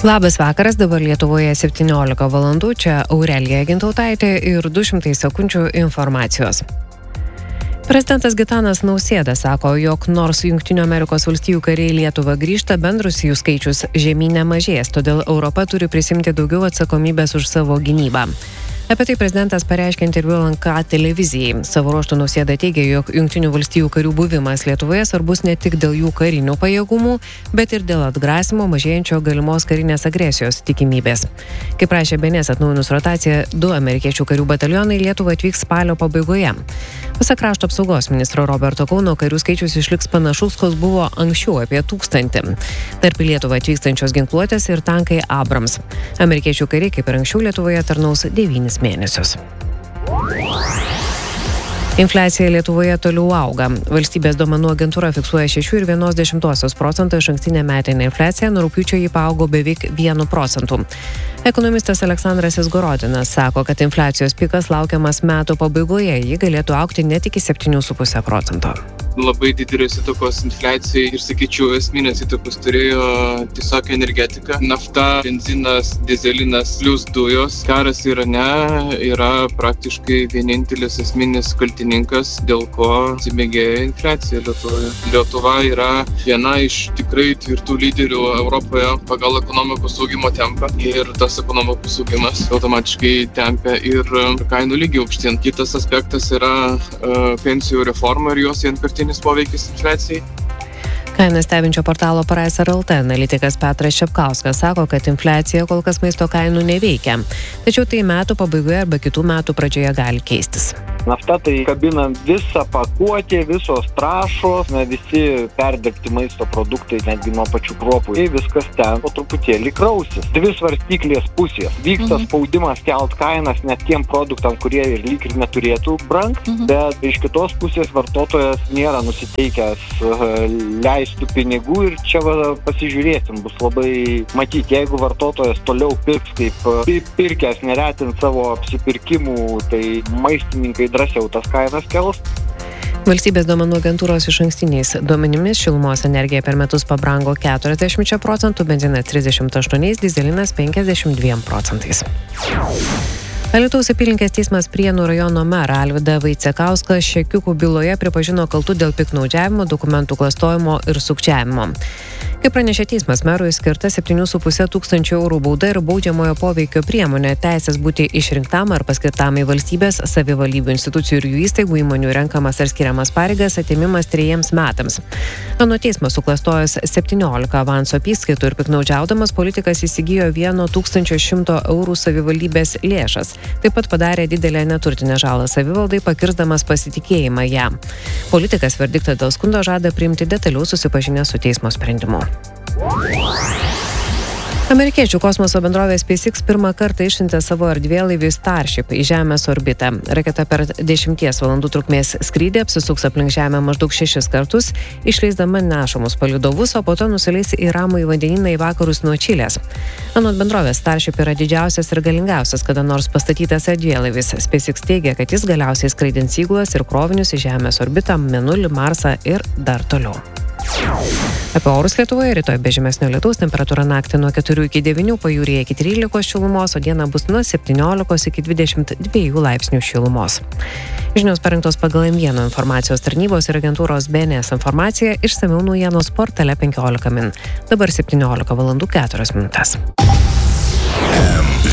Labas vakaras, dabar Lietuvoje 17 valandų, čia Aurelija Gintautaitė ir 200 sekundžių informacijos. Prezidentas Gitanas Nausėda sako, jog nors Jungtinių Amerikos valstijų kariai Lietuvą grįžta, bendrus jų skaičius žemyn nemažės, todėl Europa turi prisimti daugiau atsakomybės už savo gynybą. Apie tai prezidentas pareiškė interviu LNK televizijai. Savo ruožtu Nausėda teigė, jog Jungtinių valstijų karių buvimas Lietuvoje svarbus ne tik dėl jų karinių pajėgumų, bet ir dėl atgrasimo mažėjančio galimos karinės agresijos tikimybės. Kaip rašė BNS atnaujinus rotaciją, 2 amerikiečių karių batalionai Lietuvą atvyks spalio pabaigoje. Pasak krašto apsaugos ministro Roberto Kauno, karių skaičius išliks panašus, koks buvo anksčiau apie 1000. Tarp į Lietuvą atvykstančios ginkluotės ir tankai Abrams. Amerikiečių kariai, kaip ir anksčiau, Lietuvoje tarnaus 9 mėnesius. Infliacija Lietuvoje toliau auga. Valstybės duomenų agentūra fiksuoja 6,1% išankstinę metinę infliaciją, nuo rugpjūčio ji paaugo beveik 1%. Ekonomistas Aleksandras Izgorodinas sako, kad infliacijos pikas laukiamas metų pabaigoje, ji galėtų augti net iki 7,5%. Labai didelės įtakos infliacijai ir, sakyčiau, esminės įtakos turėjo tiesiog energetika. Nafta, benzinas, dizelinas plus dujos. Karas Irane yra praktiškai vienintelis esminis kaltininkas, dėl ko atsibėgėja infliacija Lietuvoje. Lietuva yra viena iš tikrai tvirtų lyderių Europoje pagal ekonomikos augimo tempą ir tas ekonomikos augimas automatiškai tempia ir kainų lygį aukštyn. Kitas aspektas yra pensijų reforma ir jos vienkartinis poveikis infliacijai. Kainas stebinčio portalo Pricer LT analitikas Petras Čepkauskas sako, kad infliacija kol kas maisto kainų neveikia. Tačiau tai metų pabaigoje arba kitų metų pradžioje gali keistis. Nafta tai kabinant visą pakuotę, visos trąšos, visi perdirbti maisto produktai, netgi nuo pačių kruopų. Tai viskas ten po truputėlį krausis. 2 svarstyklės pusės. Vyksta spaudimas kelt kainas net tiem produktam, kurie ir lyg ir neturėtų brangti, bet iš kitos pusės vartotojas nėra nusiteikęs leistų pinigų ir čia pasižiūrėsim, bus labai matyti, jeigu vartotojas toliau pirks kaip pirkęs, neretint savo apsipirkimų, tai maistininkai drąsiau tas kainas kels. Valstybės duomenų agentūros išankstiniais duomenimis šilumos energija per metus pabrango 40%, benzinas 38%, dizelinas 52%. Alytaus apylinkės teismas Prienų rajono merą Alvydą Vaicekauską Šekiukų byloje pripažino kaltu dėl piktnaudžiavimo, dokumentų klastojimo ir sukčiavimo. Kaip pranešė teismas, merui skirta 7,5 tūkstančių eurų bauda ir baudžiamojo poveikio priemonė teisės būti išrinktam ar paskirtam į valstybės, savivaldybių institucijų ir jų įstaigų įmonių renkamas ar skiriamas pareigas atėmimas 3 metams. Anot teismo suklastojęs 17 avanso apyskaitų ir piktnaudžiaudamas politikas įsigijo 1,100 eurų savivaldybės lėšas. Taip pat padarė didelę neturtinę žalą savivaldai, pakirsdamas pasitikėjimą ją. Politikas verdiktą dėl skundo žada priimti detaliau susipažinę su teismo sprendimu. Amerikiečių kosmoso bendrovė SpaceX pirmą kartą išsiuntė savo erdvėlaivį Starship į Žemės orbitą. Raketa per 10 valandų trukmės skrydį apsisuks aplink Žemę maždaug 6 kartus, išleisdama nešamus palydovus, o po to nusileis į ramųjį vandenyną į vakarus nuo Čilės. Anot bendrovės, Starship yra didžiausias ir galingiausias kada nors pastatytas erdvėlaivis. SpaceX teigia, kad jis galiausiai skraidins įgulas ir krovinius į Žemės orbitą, Mėnulį, Marsą ir dar toliau. Apie orus Lietuvoje rytoj be žymesnio lietaus, temperatūra naktį nuo 4 iki 9, pajūryje iki 13 šilumos, o dieną bus nuo 17 iki 22 laipsnių šilumos. Žinios parengtos pagal M1 informacijos tarnybos ir agentūros BNS informacija, išsamiau naujienos portale 15 min. Dabar 17 valandų 4 minutės.